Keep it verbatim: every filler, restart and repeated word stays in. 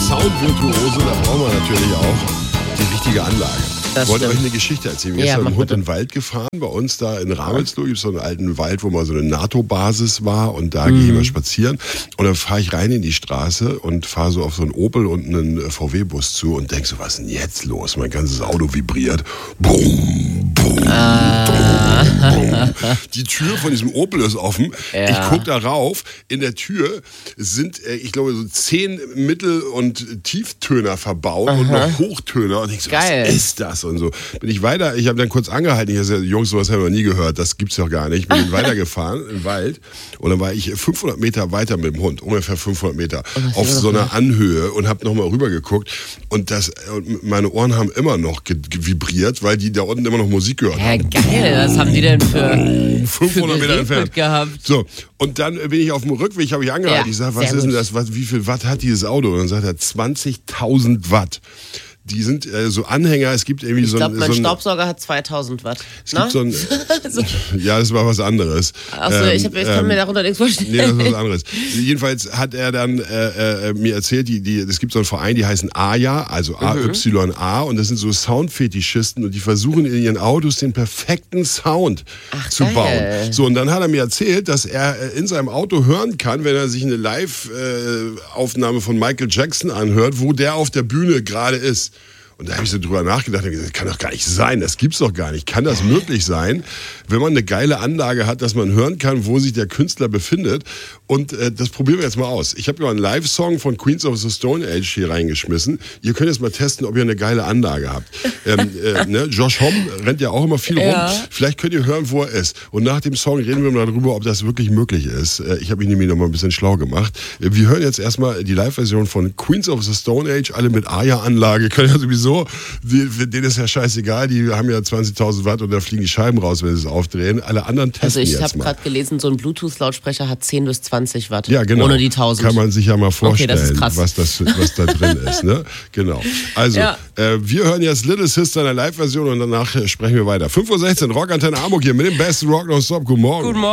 Soundvirtuose, da brauchen wir natürlich auch die richtige Anlage. Das ich wollte stimmt. euch eine Geschichte erzählen. Wir Ja, sind mit mach dem Hund bitte. in den Wald gefahren. Bei uns da in Ravensloh gibt es so einen alten Wald, wo mal so eine NATO-Basis war. Und da mhm. gehe ich immer spazieren. Und dann fahre ich rein in die Straße und fahre so auf so einen Opel und einen V W-Bus zu und denke so, was ist denn jetzt los? Mein ganzes Auto vibriert. Brumm, brumm, Ah. brumm, brumm. Die Tür von diesem Opel ist offen. Ja. Ich gucke da rauf. In der Tür sind, äh, ich glaube, so zehn Mittel- und Tieftöner verbaut Aha. und noch Hochtöner. Und ich so, Geil. was ist das? Und so bin ich weiter. Ich habe dann kurz angehalten. Ich habe gesagt, Jungs, sowas haben wir noch nie gehört. Das gibt's doch gar nicht. Ich bin weitergefahren im Wald. Und dann war ich fünfhundert Meter weiter mit dem Hund. Ungefähr fünfhundert Meter. Auf so einer Anhöhe und habe nochmal rüber geguckt. Und das, und meine Ohren haben immer noch ge- ge- vibriert, weil die da unten immer noch Musik gehört Ja, haben. geil. Was haben die denn für, fünfhundert für Meter Gerät entfernt. mitgehabt? So, und dann bin ich auf dem Rückweg, habe ich angehalten. Ja, ich sage, was sehr ist denn gut. das? Was, wie viel Watt hat dieses Auto? Und dann sagt er, zwanzigtausend Watt. Die sind äh, so Anhänger, es gibt irgendwie Ich so glaube, ein... mein so ein Staubsauger hat zweitausend Watt. es gibt so ein, so. ja, das war was anderes. Achso, ich, hab, ich kann Ähm, mir darunter nichts vorstellen. Nee, das ist was anderes. Jedenfalls hat er dann äh, äh, mir erzählt, die, die, es gibt so einen Verein, die heißen A Y A, also A Y A, und das sind so Soundfetischisten und die versuchen in ihren Autos den perfekten Sound Ach, zu geil. bauen. So, und dann hat er mir erzählt, dass er äh, in seinem Auto hören kann, wenn er sich eine Live-Aufnahme von Michael Jackson anhört, wo der auf der Bühne gerade ist. Und da habe ich so drüber nachgedacht und gesagt, das kann doch gar nicht sein, das gibt's doch gar nicht. Kann das möglich sein, wenn man eine geile Anlage hat, dass man hören kann, wo sich der Künstler befindet? Und äh, das probieren wir jetzt mal aus. Ich habe ja einen Live-Song von Queens of the Stone Age hier reingeschmissen. Ihr könnt jetzt mal testen, ob ihr eine geile Anlage habt. Ähm, äh, ne? Josh Homme rennt ja auch immer viel Ja. rum. Vielleicht könnt ihr hören, wo er ist. Und nach dem Song reden wir mal darüber, ob das wirklich möglich ist. Äh, ich habe mich nämlich noch mal ein bisschen schlau gemacht. Äh, wir hören jetzt erstmal die Live-Version von Queens of the Stone Age, alle mit A Y A-Anlage. Können ja sowieso, die, denen ist ja scheißegal, die haben ja zwanzigtausend Watt und da fliegen die Scheiben raus, wenn sie es aufdrehen. Alle anderen testen Also ich jetzt habe mal. gerade gelesen, so ein Bluetooth-Lautsprecher hat zehn bis zwanzig Watt. Ja, genau. Ohne die tausend. Kann man sich ja mal vorstellen, Okay, das ist krass. was, das, was da drin ist. Ne? Genau. Also, Ja. äh, wir hören jetzt Little Sister in der Live-Version und danach äh, sprechen wir weiter. fünf Uhr sechzehn, Rockantenne Amok hier mit dem besten Rock nonstop. Guten Morgen. Guten Morgen.